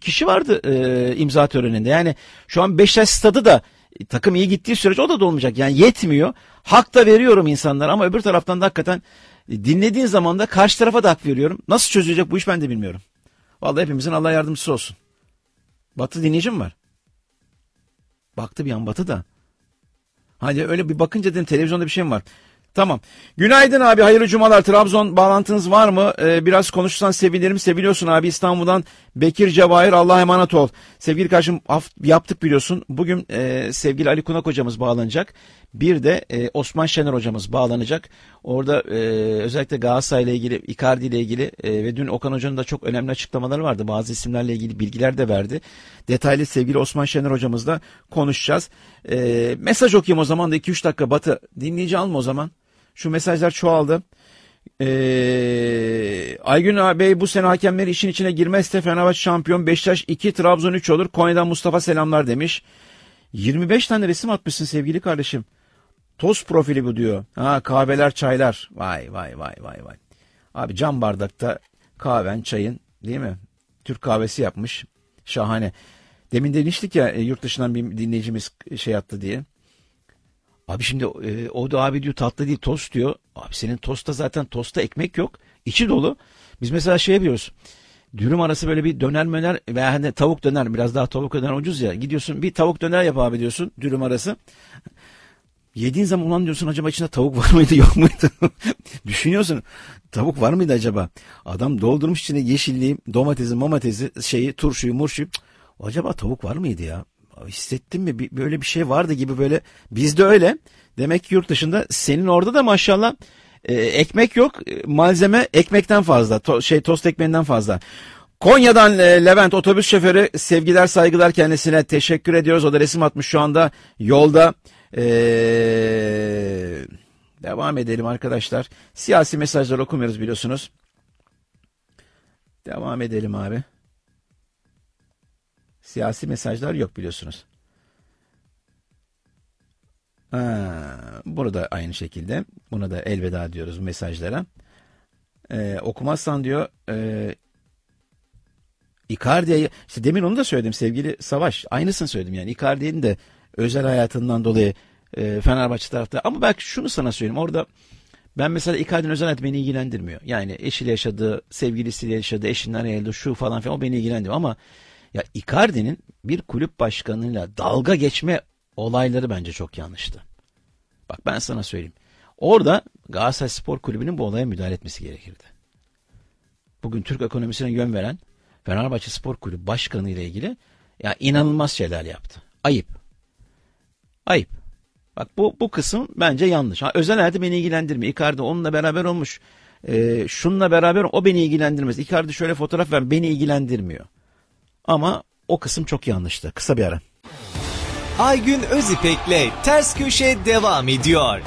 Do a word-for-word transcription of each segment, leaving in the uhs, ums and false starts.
kişi vardı e, imza töreninde. Yani şu an Beşiktaş stadı da e, takım iyi gittiği sürece o da dolmayacak. Yani yetmiyor. Hak da veriyorum insanlara ama öbür taraftan da hakikaten e, dinlediğin zaman da karşı tarafa da hak veriyorum. Nasıl çözülecek bu iş ben de bilmiyorum. Vallahi hepimizin Allah yardımcısı olsun. Batı dinleyicim var. Baktı bir an Batı da. Hadi öyle bir bakınca dedim televizyonda bir şey mi var? Tamam. Günaydın abi, hayırlı cumalar. Trabzon bağlantınız var mı? Ee, biraz konuşursan sevinirim. Seviliyorsun abi. İstanbul'dan Bekir Cevahir, Allah'a emanet ol. Sevgili kardeşim, yaptık biliyorsun. Bugün e, sevgili Ali Kunak hocamız bağlanacak. Bir de e, Osman Şener hocamız bağlanacak. Orada e, özellikle Galatasaray ile ilgili, Icardi ile ilgili e, ve dün Okan Hoca'nın da çok önemli açıklamaları vardı. Bazı isimlerle ilgili bilgiler de verdi. Detaylı sevgili Osman Şener hocamızla konuşacağız. E, mesaj okuyayım o zaman da iki üç dakika. Batı dinleyici alma o zaman. Şu mesajlar çoğaldı. Ee, Aygün Bey bu sene hakemleri işin içine girmezse Fenerbahçe şampiyon, Beşiktaş iki, Trabzon üç olur. Konya'dan Mustafa selamlar demiş. yirmi beş tane resim atmışsın sevgili kardeşim. Toz profili bu diyor. Ha, kahveler, çaylar. Vay vay vay vay vay. Abi cam bardakta kahven, çayın, değil mi? Türk kahvesi yapmış. Şahane. Demin demiştik ya yurt dışından bir dinleyicimiz şey attı diye. Abi şimdi e, o da abi diyor tatlı değil tost diyor. Abi senin tostta zaten tostta ekmek yok. İçi dolu. Biz mesela şey yapıyoruz. Dürüm arası böyle bir döner möner veya hani tavuk döner, biraz daha tavuk döner ucuz ya. Gidiyorsun bir tavuk döner yap abi diyorsun dürüm arası. Yediğin zaman ulan diyorsun acaba içinde tavuk var mıydı yok muydu? Düşünüyorsun tavuk var mıydı acaba? Adam doldurmuş içine yeşilliği, domatesi, mamatesi, şeyi, turşuyu, murşuyu. Acaba tavuk var mıydı ya? Hissettin mi? Böyle bir şey vardı gibi böyle. Bizde öyle. Demek ki yurt dışında, senin orada da maşallah e, ekmek yok. Malzeme ekmekten fazla. To, şey tost ekmeğinden fazla. Konya'dan e, Levent otobüs şoförü, sevgiler saygılar kendisine, teşekkür ediyoruz. O da resim atmış şu anda yolda. Ee, devam edelim arkadaşlar. Siyasi mesajlar okumuyoruz biliyorsunuz. Devam edelim abi. Siyasi mesajlar yok biliyorsunuz. Ha, burada aynı şekilde. Buna da elveda diyoruz mesajlara. Ee, okumazsan diyor e, Icardi'ye, işte demin onu da söyledim sevgili Savaş. Aynısını söyledim yani. Icardi'nin de özel hayatından dolayı e, Fenerbahçe tarafta. Ama belki şunu sana söyleyeyim. Orada ben mesela Icardi'nin özel hayatı beni ilgilendirmiyor. Yani eşiyle yaşadığı, sevgilisiyle yaşadığı, eşinden ayrıldığı şu falan filan o beni ilgilendirmiyor. Ama ya Icardi'nin bir kulüp başkanıyla dalga geçme olayları bence çok yanlıştı. Bak ben sana söyleyeyim. Orada Galatasaray Spor Kulübü'nün bu olaya müdahale etmesi gerekirdi. Bugün Türk ekonomisine yön veren Fenerbahçe Spor Kulübü Başkanı ile ilgili ya inanılmaz şeyler yaptı. Ayıp. Ayıp. Bak bu bu kısım bence yanlış. Ha, özel hayatı beni ilgilendirmiyor. Icardi onunla beraber olmuş. E, şununla beraber o beni ilgilendirmez. Icardi şöyle fotoğraf ver beni ilgilendirmiyor. Ama o kısım çok yanlıştı. Kısa bir ara. Aygün Özipek'le Ters Köşe devam ediyor.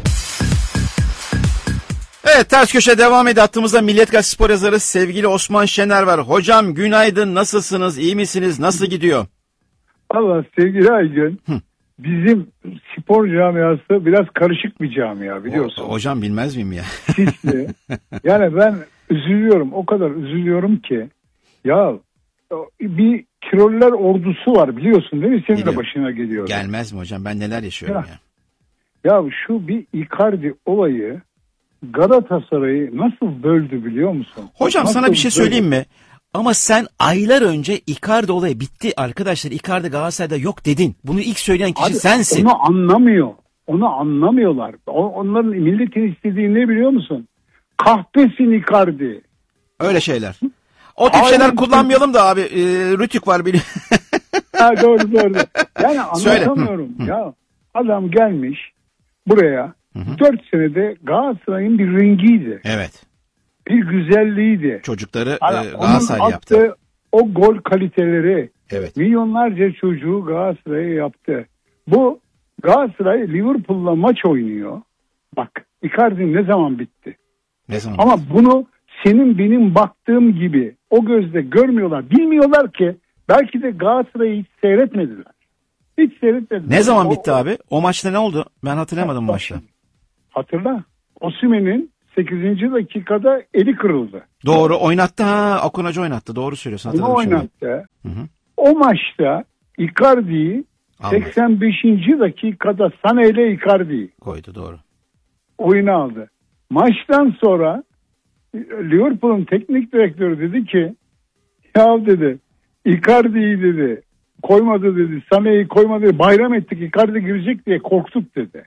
Evet, Ters Köşe devam ediyor. Hattımızda Milliyet Gazetesi spor yazarı sevgili Osman Şener var. Hocam günaydın, nasılsınız, iyi misiniz, nasıl gidiyor? Allah sevgili Aygün, Hı. bizim spor camiası biraz karışık bir camia biliyorsun. O, hocam bilmez miyim ya? Sisli. Yani ben üzülüyorum, o kadar üzülüyorum ki. Ya bir kilolular ordusu var biliyorsun değil mi? Senin de başına geliyor. Gelmez mi hocam? Ben neler yaşıyorum ya. Ya, ya şu bir Icardi olayı Galatasaray'ı nasıl böldü biliyor musun? Hocam nasıl sana bir şey böldü? söyleyeyim mi? Ama sen aylar önce Icardi olayı bitti arkadaşlar. Icardi Galatasaray'da yok dedin. Bunu ilk söyleyen kişi Abi, sensin. Onu anlamıyor. Onu anlamıyorlar. Onların milletin istediği ne biliyor musun? Kahpesin Icardi. Öyle şeyler. O tip şeyler kullanmayalım da abi. E, Rütük var biliyor. Ha, doğru doğru. Yani anlatamıyorum. Ya adam gelmiş buraya. Hı-hı. dört senede Galatasaray'ın bir rengiydi. Evet. Bir güzelliğiydi. Çocukları yani e, Galatasaray yaptı. O gol kaliteleri. Evet. Milyonlarca çocuğu Galatasaray'a yaptı. Bu Galatasaray Liverpool'la maç oynuyor. Bak Icardi ne zaman bitti? Ne zaman? Ama bunu senin benim baktığım gibi o gözle görmüyorlar. Bilmiyorlar ki belki de Galatasaray'ı hiç seyretmediler. Hiç seyretmediler. Ne zaman o, bitti abi? O maçta ne oldu? Ben hatırlamadım o maçta. Hatırla. Osimhen'in sekizinci dakikada eli kırıldı. Doğru oynattı ha. Okan Hoca oynattı. Doğru söylüyorsun. Bunu Hatırladım şimdi. oynattı. Hı hı. O maçta Icardi'yi Aldı. seksen beşinci dakikada Sané ile Icardi'yi Koydu doğru. oyuna aldı. Maçtan sonra Liverpool'un teknik direktörü dedi ki ya dedi Icardi'yi dedi koymadı dedi, Sané'yi koymadı dedi, bayram ettik Icardi girecek diye korktuk dedi.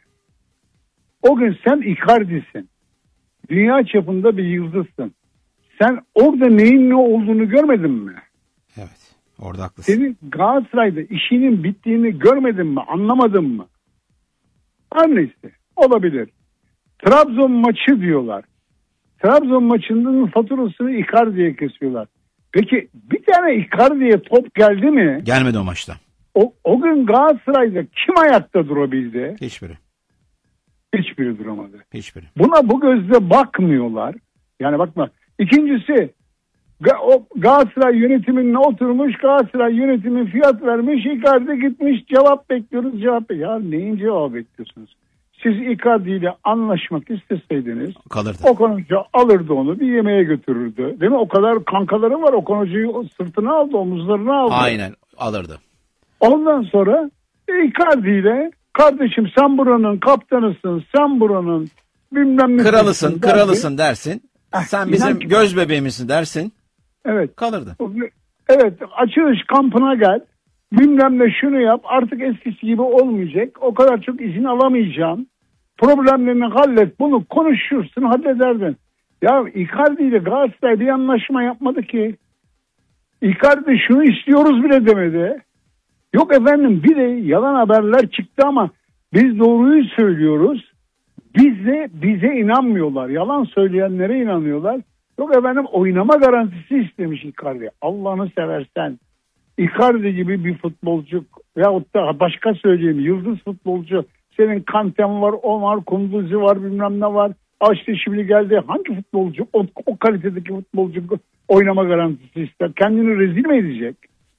O gün sen Icardi'sin. Dünya çapında bir yıldızsın. Sen orada neyin ne olduğunu görmedin mi? Evet. Orada haklısın. Senin Galatasaray'da işinin bittiğini görmedin mi? Anlamadın mı? Her neyse. Olabilir. Trabzon maçı diyorlar. Trabzon maçının faturasını Icardi'ye kesiyorlar. Peki bir tane Icardi'ye top geldi mi? Gelmedi o maçta. O, o gün Galatasaray'da kim ayakta durabildi? Hiçbiri. Hiçbiri duramadı. Hiçbiri. Buna bu gözle bakmıyorlar. Yani bakma. İkincisi Ga- o Galatasaray yönetimine oturmuş, Galatasaray yönetimi fiyat vermiş, Icardi gitmiş, cevap bekliyoruz, cevap bekliyoruz. Ya neyin cevap bekliyorsunuz? Siz Icardi ile anlaşmak isteseydiniz Kalırdı. Okan Hoca alırdı onu, bir yemeğe götürürdü. Değil mi? O kadar kankaları var, Okan Hoca'yı sırtına aldı, omuzlarına aldı. Aynen alırdı. Ondan sonra Icardi ile kardeşim sen buranın kaptanısın, sen buranın bilmem ne. Kralısın, derdi. kralısın dersin. Ah, Sen inan bizim ki- göz bebeğimizsin dersin. Evet. Kalırdı. Evet, açılış kampına gel. Bilmem ne şunu yap. Artık eskisi gibi olmayacak. O kadar çok izin alamayacağım. Problemlerini hallet. Bunu konuşursun, hallederdin. Ya Icardi ile Galatasaray bir anlaşma yapmadı ki. Icardi şunu istiyoruz bile demedi. Yok efendim, bir de yalan haberler çıktı ama biz doğruyu söylüyoruz. Bize bize inanmıyorlar. Yalan söyleyenlere inanıyorlar. Yok efendim, oynama garantisi istemiş Icardi. Allah'ını seversen Icardi gibi bir futbolcu veyahut da başka söyleyeyim yıldız futbolcu, senin Kanten var, o var, Kunduzi var, bilmem ne var. Aa işte şimdi geldi, hangi futbolcu o, o kalitedeki futbolcu oynama garantisi ister? Kendini rezil mi edecek?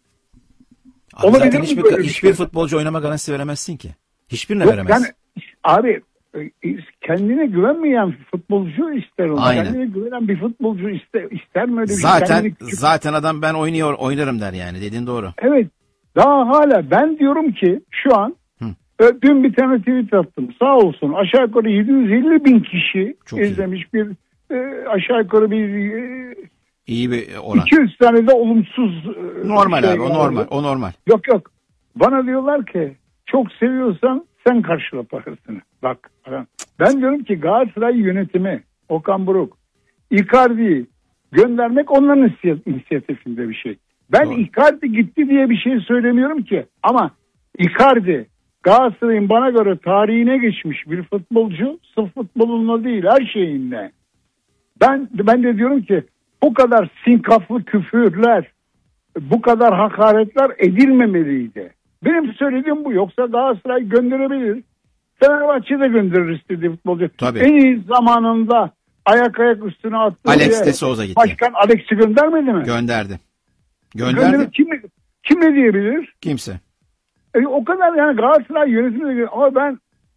Abi Olabilir zaten mi hiçbir, böyle bir hiçbir şey? futbolcu oynama garantisi veremezsin ki. Hiçbirine Yok, veremez. yani, abi e, kendine güvenmeyen futbolcu ister onu. Aynen. Kendine güvenen bir futbolcu ister, ister mi öyle bir şey? Zaten Kendini küçük- zaten adam ben oynuyor oynarım der yani, dediğin doğru. Evet. Daha hala ben diyorum ki şu an Hı. e, dün bir tane tweet attım. Sağ olsun aşağı yukarı yedi yüz elli bin kişi Çok iyi. izlemiş bir e, aşağı yukarı bir e, İyi bir oran. iki yüz tane de olumsuz e, Normal şey abi, o vardı. normal, o normal. Yok yok. Bana diyorlar ki çok seviyorsan sen karşıla parasını. Bak ben diyorum ki Galatasaray yönetimi, Okan Buruk, Icardi'yi göndermek onların inisiy- inisiyatifinde bir şey. Ben Doğru. Icardi gitti diye bir şey söylemiyorum ki. Ama Icardi Galatasaray'ın bana göre tarihine geçmiş bir futbolcu, sırf futbolunla değil her şeyinle. Ben ben de diyorum ki bu kadar sinkaflı küfürler, bu kadar hakaretler edilmemeliydi. Benim söylediğim bu. Yoksa Galatasaray gönderebilir. Fenerbahçe de gönderir istediği futbolcu. Tabii. En iyi zamanında ayak ayak üstüne attığı Alex diye de Souza gitti. Başkan Alex'i göndermedi mi? Gönderdi. Gönderdi. Gönderip kim, kim ne diyebilir? Kimse. E, o kadar yani Galatasaray yönetimi de ama ben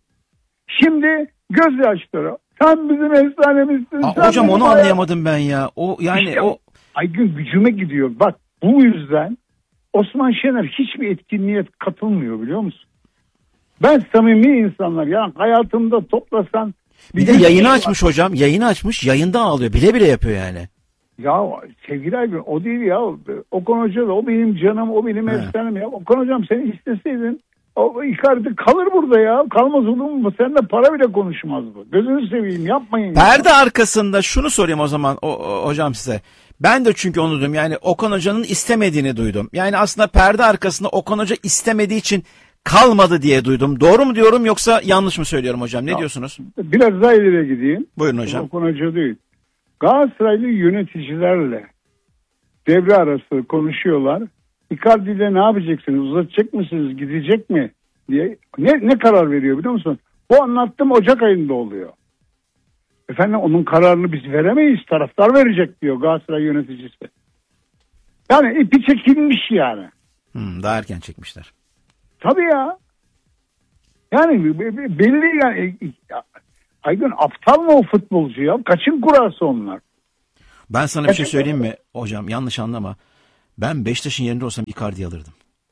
şimdi gözyaşları. Sen bizim efsanemizsin. Aa, sen hocam bizim onu hayat- anlayamadım ben ya. O yani İşte o Aygün gücüme gidiyor. Bak bu yüzden Osman Şener hiçbir etkinliğe katılmıyor biliyor musun? Ben samimi insanlar yani hayatımda toplasan bir de yayını açmış hocam. Yayını açmış. Yayında ağlıyor. Bile bile yapıyor yani. Ya sevgili Aygün o değil ya. Okan Hoca da o benim canım, o benim He. efsanem ya. Okan Hocam seni isteseydin o Icardi kalır burada ya. Kalmaz olur mu? Seninle para bile konuşmaz bu. Gözünü seveyim yapmayın. ya. Perde arkasında şunu sorayım o zaman o, o- hocam size. Ben de çünkü onu duydum. Yani Okan Hoca'nın istemediğini duydum. Yani aslında perde arkasında Okan Hoca istemediği için kalmadı diye duydum. Doğru mu diyorum yoksa yanlış mı söylüyorum hocam? Ne Ya. diyorsunuz? Biraz daha ileriye gideyim. Buyurun hocam. Okan Hoca değil. Galatasaraylı yöneticilerle devre arası konuşuyorlar. Icardi ile ne yapacaksınız? Uzatacak mısınız? Gidecek mi? Diye. Ne, ne karar veriyor biliyor musun? Bu anlattım Ocak ayında oluyor. Efendim onun kararını biz veremeyiz. Taraftar verecek diyor Galatasaray yöneticisi. Yani ipi çekilmiş yani. Hmm, daha erken çekmişler. Tabii ya. Yani be- be- belli yani. Aygün aptal mı o futbolcu ya? Kaçın kurası onlar? Ben sana bir şey söyleyeyim mi hocam? Yanlış anlama. Ben Beşiktaş'ın yerinde olsam Icardi'yi alırdım.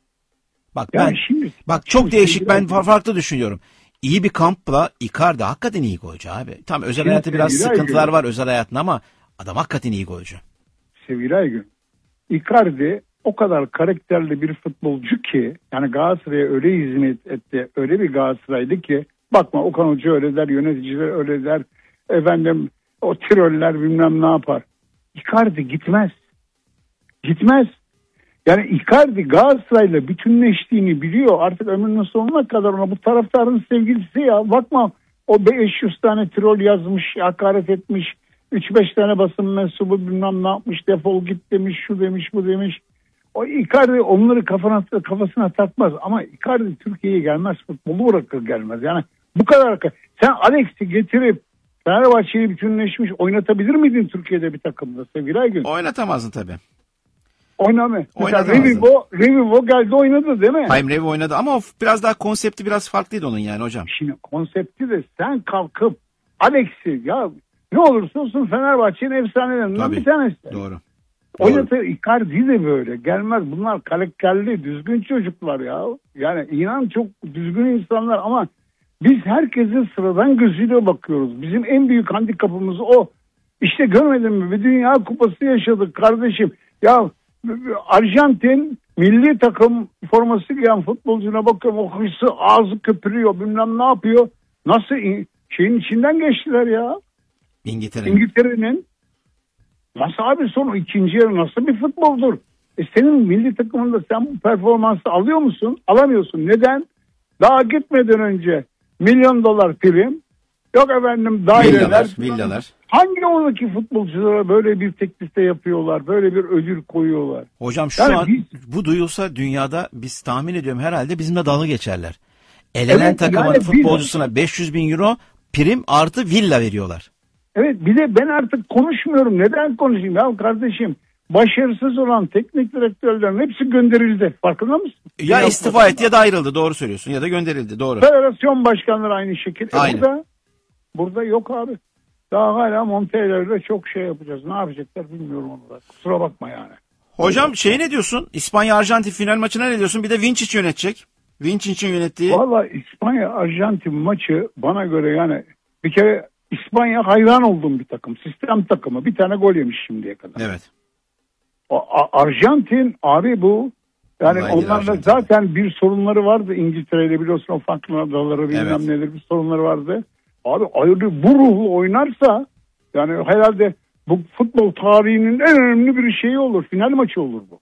Bak Yani ben şimdi, bak çok şimdi değişik, ben sevgili- farklı düşünüyorum. İyi bir kampla Icardi hakikaten iyi golcü abi. Tam özel Şimdi hayatı biraz sevgili sıkıntılar Aygün, var özel hayatında ama adam hakikaten iyi golcü. Sevgili Aygün, Icardi o kadar karakterli bir futbolcu ki, yani Galatasaray'a öyle hizmet etti, öyle bir Galatasaraylı ki, bakma Okan Hoca öyle der, yöneticiler öyle der, efendim o Tiroller bilmem ne yapar. Icardi gitmez. Gitmez. Yani Icardi Galatasaray'la bütünleştiğini biliyor. Artık ömrünün sonuna kadar ona, bu taraftarın sevgilisi ya. Bakma o beş yüz tane Tirol yazmış, hakaret etmiş. üç beş tane basın mensubu bilmem ne yapmış, defol git demiş, şu demiş, bu demiş. O Icardi onları kafana, kafasına takmaz. Ama Icardi Türkiye'ye gelmez, futbolu bırakır gelmez. Yani bu kadar. Sen Alex'i getirip Fenerbahçe'yi bütünleşmiş oynatabilir miydin Türkiye'de bir takımda sevgili Aygün? Oynatamazdın tabii. Oynamıyor. Mesela Oynatamazdı. Revivo, Revivo geldi oynadı değil mi? Haim Revi oynadı ama o biraz daha konsepti biraz farklıydı onun yani hocam. Şimdi konsepti de sen kalkıp Alex'i, ya ne olursa olsun Fenerbahçe'nin efsanelerinden Tabii. bir tanesi. Doğru. Oynatır. Icardi de böyle. Gelmez. Bunlar karakterli, düzgün çocuklar ya. Yani inan çok düzgün insanlar ama biz herkesin sıradan gözüyle bakıyoruz. Bizim en büyük handikapımız o. İşte görmedin mi? Bir Dünya Kupası yaşadık kardeşim. Ya Arjantin milli takım forması giyen futbolcuna bakıyorum. O hırsı ağzı köpürüyor. Bilmem ne yapıyor. Nasıl şeyin içinden geçtiler ya. İngiltere'nin. İngiltere'nin. Nasıl abi, son ikinci yarı nasıl bir futboldur? E senin milli takımında sen bu performansı alıyor musun? Alamıyorsun. Neden? Daha gitmeden önce milyon dolar prim. Yok efendim daireler. Villalar, villalar. Hangi oradaki futbolculara böyle bir teklifte yapıyorlar? Böyle bir ödül koyuyorlar? Hocam şu Yani an biz- bu duyulsa dünyada biz tahmin ediyorum herhalde bizimle dalga geçerler. Elenen Evet, takımın yani biz- futbolcusuna beş yüz bin euro prim artı villa veriyorlar. Evet, bir de ben artık konuşmuyorum. Neden konuşayım? Ya kardeşim, başarısız olan teknik direktörlerin hepsi gönderildi. Farkında mısın? Ya Dünya istifa Kupası'nda. etti ya da ayrıldı, doğru söylüyorsun, ya da gönderildi, doğru. Federasyon başkanları aynı şekilde. E Aynen. burada, burada yok abi. Daha hala Montella'yla çok şey yapacağız. Ne yapacaklar bilmiyorum onu da. Kusura bakma yani. Hocam şey ne diyorsun? İspanya Arjantin final maçına ne diyorsun? Bir de Vinčić yönetecek. Vinčić'in yönettiği. Valla İspanya Arjantin maçı bana göre, yani bir kere İspanya hayran olduğum bir takım. Sistem takımı. Bir tane gol yemiş şimdiye kadar. Evet. O, A- Arjantin abi bu. Yani Vallahi değil onlarla Arjantin. zaten bir sorunları vardı İngiltere'yle, biliyorsun o farklı adaları bilmem Evet. neler bir sorunları vardı. Abi ayrı bu ruhlu oynarsa yani herhalde bu futbol tarihinin en önemli bir şeyi olur. Final maçı olur bu.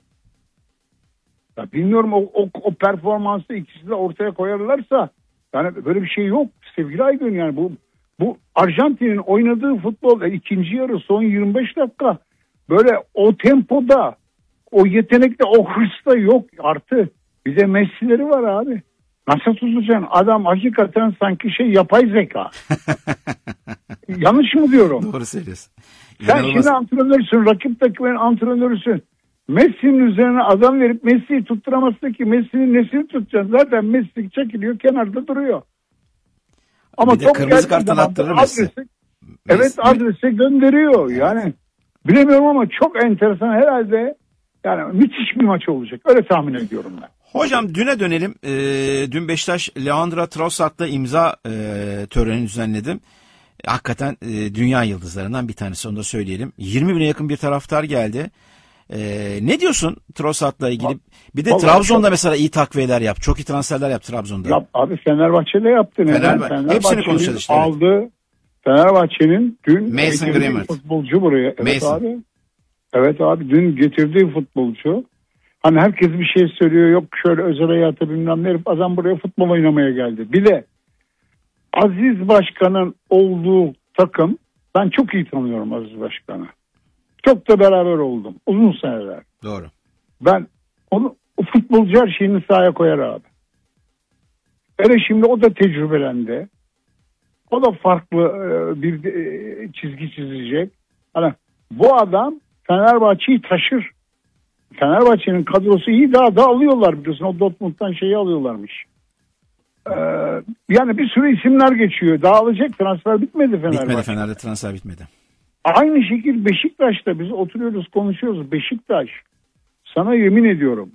Ya bilmiyorum o, o, o performansı ikisi de ortaya koyarlarsa, yani böyle bir şey yok sevgili Aygün. Yani bu bu Arjantin'in oynadığı futbol e, ikinci yarı son yirmi beş dakika böyle o tempoda, o yetenekte, o hırsta yok. Artı bir de Messi'leri var abi. Nasıl tutacaksın? Adam hakikaten sanki şey, yapay zeka. Yanlış mı diyorum? Doğru söylüyorsun. Sen İnanılmaz. şimdi antrenörsün, rakip takımın antrenörüsün. Messi'nin üzerine adam verip Messi'yi tutturamazsın ki. Messi'nin nesini tutacaksın? Zaten Messi çekiliyor, kenarda duruyor. Ama Bir de top kırmızı geldiği karttan zaman attırır da Messi. adresi- Evet, adrese gönderiyor. Yani bilemiyorum ama çok enteresan, herhalde yani müthiş bir maç olacak. Öyle tahmin ediyorum ben. Hocam düne dönelim. Ee, dün Beşiktaş Leandro Trossard'la imza e, töreni düzenledim. Hakikaten e, dünya yıldızlarından bir tanesi, onu da söyleyelim. yirmi bine yakın bir taraftar geldi. E, ne diyorsun Trossard'la ilgili? Bir de Vallahi Trabzon'da çok- mesela iyi takviyeler yap. Çok iyi transferler yap Trabzon'da. Ya abi Fenerbahçe'de yaptı. Neden? Fenerbahçe- hepsini konuşacağız işte, evet. Aldı. Fenerbahçe'nin dün Mason getirdiği Greenwood. futbolcu buraya. Evet Mason. abi. Evet abi, dün getirdiği futbolcu. Hani herkes bir şey söylüyor, yok şöyle özel hayatı bilmem ne. Adam buraya futbol oynamaya geldi. Bir de Aziz Başkan'ın olduğu takım, ben çok iyi tanıyorum Aziz Başkan'ı. Çok da beraber oldum uzun seneler. Doğru. Ben onu, o futbolcu her şeyini sahaya koyar abi. Öyle şimdi o da tecrübelendi. O da farklı e, bir e, çizgi çizecek. Hani bu adam Fenerbahçe'yi taşır. Fenerbahçe'nin kadrosu iyi, daha da alıyorlar biliyorsun. O Dortmund'dan şeyi alıyorlarmış. Ee, yani bir sürü isimler geçiyor. Dağılacak, transfer bitmedi Fenerbahçe. Bitmedi, Fener'de transfer bitmedi. Aynı şekilde Beşiktaş'ta biz oturuyoruz konuşuyoruz. Beşiktaş sana yemin ediyorum